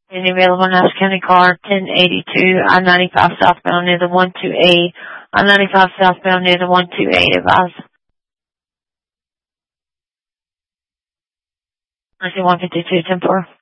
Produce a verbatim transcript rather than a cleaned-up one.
Any available Nassau County car, ten eighty-two, I ninety-five southbound near the one two eight. I ninety-five southbound near the one two eight, advise. I see one fifty-two, ten four.